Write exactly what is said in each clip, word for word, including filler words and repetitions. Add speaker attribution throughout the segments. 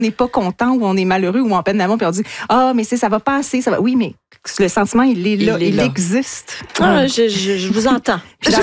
Speaker 1: n'est pas content ou on est malheureux ou en peine d'amour, puis on dit « Ah, mais c'est, ça va pas assez, ça va... » Oui, mais le sentiment, il est là, il, est il là. existe.
Speaker 2: Ah, je, je, je vous entends.
Speaker 3: Et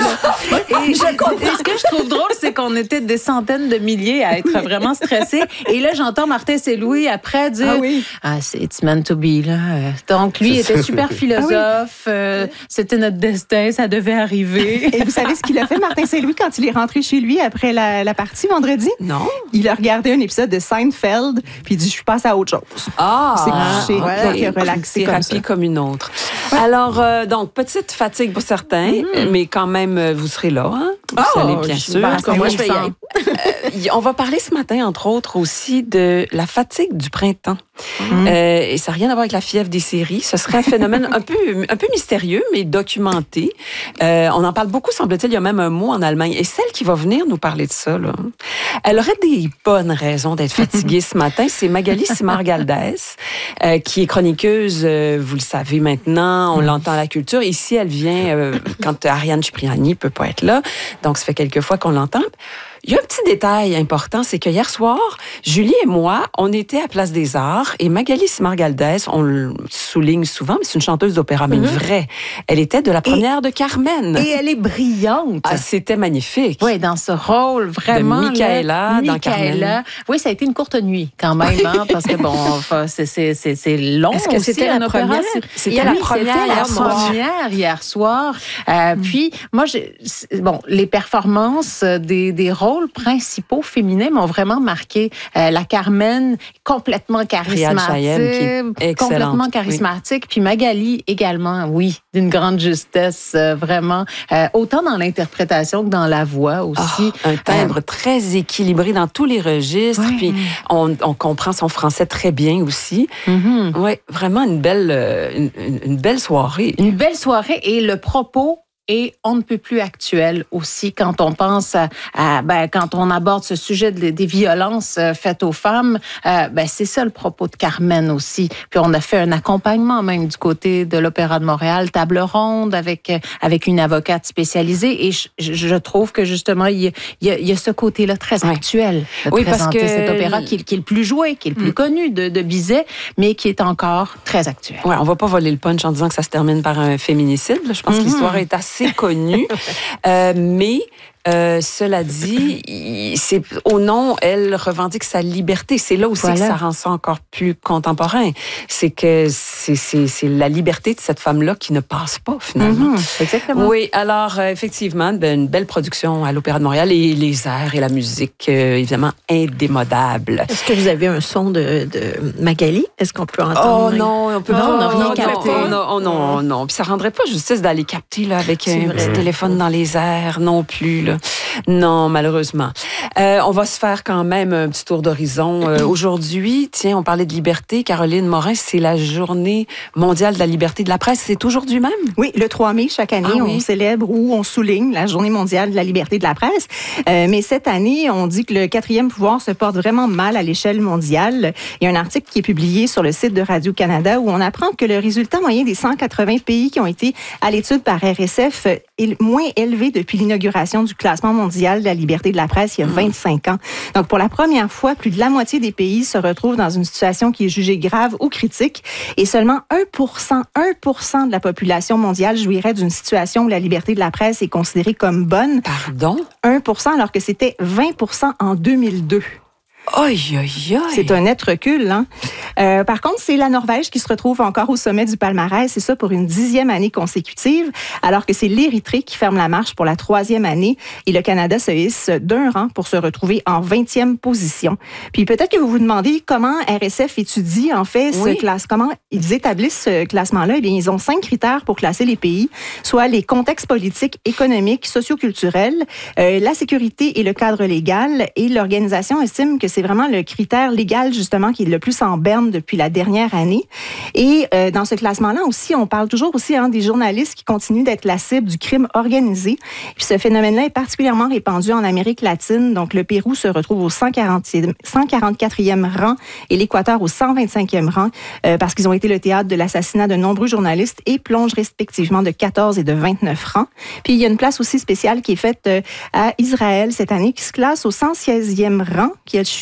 Speaker 3: je comprends. Et ce que je trouve drôle, c'est qu'on était des centaines de milliers à être vraiment stressés. Et là, j'entends Martin Saint-Louis après dire « Ah, oui. ah c'est it's meant to be. » Là. Donc, lui était super philosophe. Ah oui. euh, c'était notre destin, ça devait arriver.
Speaker 1: Et vous savez ce qu'il a fait, Martin Saint-Louis, quand il est rentré chez lui après la, la partie vendredi?
Speaker 2: Non.
Speaker 1: Il a regardé un épisode de Seinfeld, puis il dit « Je passe à autre chose. »
Speaker 2: Ah!
Speaker 1: C'est couché,
Speaker 2: ouais.
Speaker 1: donc il a relaxé comme ça.
Speaker 2: comme une autre. Ouais. Alors, euh, donc, petite fatigue pour certains, mm-hmm. mais quand même, vous serez là, hein? Vous
Speaker 3: oh,
Speaker 2: allez bien sûr.
Speaker 3: Comme moi, je vais y aller.
Speaker 2: euh, on va parler ce matin, entre autres, aussi de la fatigue du printemps. Mm-hmm. Euh, et ça n'a rien à voir avec la fièvre des séries. Ce serait un phénomène un peu, un peu mystérieux, mais documenté. Euh, on en parle beaucoup, semble-t-il. Il y a même un mot en Allemagne. Et celle qui va venir nous parler de ça, là, elle aurait des bonnes raisons d'être fatiguée ce matin. C'est Magali Simard-Galdès, euh, qui est chroniqueuse, euh, vous le savez maintenant, on l'entend à la culture. Ici, elle vient euh, quand Ariane Cipriani peut pas être là. Donc, ça fait quelques fois qu'on l'entend. Il y a un petit détail important, c'est que hier soir, Julie et moi, on était à Place des Arts et Magali Simard-Galdès, on le souligne souvent, mais c'est une chanteuse d'opéra, mais mm-hmm. une vraie. Elle était de la première et, de Carmen.
Speaker 3: Et elle est brillante.
Speaker 2: Ah, c'était magnifique.
Speaker 3: Oui, dans ce rôle, vraiment.
Speaker 2: De Michaela,
Speaker 3: là,
Speaker 2: dans
Speaker 3: Michaela.
Speaker 2: Carmen.
Speaker 3: Oui, ça a été une courte nuit quand même, hein, parce que bon, enfin, c'est, c'est, c'est, c'est long.
Speaker 2: Est-ce que
Speaker 3: aussi,
Speaker 2: c'était la
Speaker 3: opéra?
Speaker 2: première?
Speaker 3: C'était la première
Speaker 2: C'était
Speaker 3: hier soir. Première hier soir. Euh, mm. Puis, moi, j'ai, bon, les performances des, des rôles principaux féminins m'ont vraiment marqué. Euh, la Carmen, complètement charismatique. Qui complètement charismatique. Oui. Puis Magali également, oui, d'une grande justesse, euh, vraiment. Euh, autant dans l'interprétation que dans la voix aussi.
Speaker 2: Oh, un timbre euh, très équilibré dans tous les registres. Ouais. Puis on, on comprend son français très bien aussi. Mm-hmm. Oui, vraiment une belle, une, une belle soirée.
Speaker 3: Une belle soirée et le propos et on ne peut plus actuel aussi quand on pense à, à ben, quand on aborde ce sujet de, des violences euh, faites aux femmes, euh, ben, c'est ça le propos de Carmen aussi. Puis on a fait un accompagnement même du côté de l'Opéra de Montréal, table ronde avec, avec une avocate spécialisée et je, je trouve que justement il y a, il y a, il y a ce côté-là très ouais. actuel de oui, présenter parce que cet opéra qui, qui est le plus joué, qui est le plus mm. connu de, de Bizet, mais qui est encore très actuel.
Speaker 2: Ouais, on va pas voler le punch en disant que ça se termine par un féminicide. Je pense mm-hmm. que l'histoire est assez C'est connu, euh, mais euh, cela dit, c'est, au nom, elle revendique sa liberté. C'est là aussi voilà. que ça rend ça encore plus contemporain. C'est que c'est, c'est, c'est la liberté de cette femme-là qui ne passe pas, finalement.
Speaker 3: Mm-hmm, exactement.
Speaker 2: Oui, alors, euh, effectivement, ben, une belle production à l'Opéra de Montréal et les airs et la musique, euh, évidemment, indémodables.
Speaker 4: Est-ce que vous avez un son de, de Magali? Est-ce qu'on peut entendre?
Speaker 2: Oh non, on peut
Speaker 3: non,
Speaker 2: pas.
Speaker 3: On n'a rien capté.
Speaker 2: Oh non, oh, non, non. Puis ça rendrait pas justice d'aller capter là, avec c'est un vrai. petit téléphone dans les airs non plus. Là. Non, malheureusement. Euh, on va se faire quand même un petit tour d'horizon. Euh, aujourd'hui, tiens, on parlait de liberté. Caroline Morin, c'est la journée mondiale de la liberté de la presse. C'est aujourd'hui même?
Speaker 1: Oui, le trois mai, chaque année, ah, oui. on célèbre ou on souligne la journée mondiale de la liberté de la presse. Euh, mais cette année, on dit que le quatrième pouvoir se porte vraiment mal à l'échelle mondiale. Il y a un article qui est publié sur le site de Radio-Canada où on apprend que le résultat moyen des cent quatre-vingts pays qui ont été à l'étude par R S F est moins élevé depuis l'inauguration du classement mondial de la liberté de la presse il y a vingt-cinq ans. Donc, pour la première fois, plus de la moitié des pays se retrouvent dans une situation qui est jugée grave ou critique et seulement un pour cent, un pour cent de la population mondiale jouirait d'une situation où la liberté de la presse est considérée comme bonne.
Speaker 2: Pardon?
Speaker 1: un pour cent alors que c'était vingt pour cent en deux mille deux.
Speaker 2: Aïe, aïe, aïe.
Speaker 1: C'est un net recul. Hein? Euh, par contre, c'est la Norvège qui se retrouve encore au sommet du palmarès, c'est ça pour une dixième année consécutive, alors que c'est l'Érythrée qui ferme la marche pour la troisième année et le Canada se hisse d'un rang pour se retrouver en vingtième position. Puis peut-être que vous vous demandez comment R S F étudie en fait ce oui. classe, comment ils établissent ce classement-là. Eh bien, ils ont cinq critères pour classer les pays, soit les contextes politiques, économiques, socioculturels, euh, la sécurité et le cadre légal. Et l'organisation estime que c'est vraiment le critère légal, justement, qui est le plus en berne depuis la dernière année. Et euh, dans ce classement-là aussi, on parle toujours aussi hein, des journalistes qui continuent d'être la cible du crime organisé. Puis ce phénomène-là est particulièrement répandu en Amérique latine. Donc, le Pérou se retrouve au cent quarante-quatrième rang et l'Équateur au cent vingt-cinquième rang euh, parce qu'ils ont été le théâtre de l'assassinat de nombreux journalistes et plongent respectivement de quatorze et de vingt-neuf rangs. Puis, il y a une place aussi spéciale qui est faite euh, à Israël cette année qui se classe au cent seizième rang, qui a chuté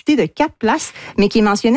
Speaker 1: décapité de quatre places, mais qui est mentionné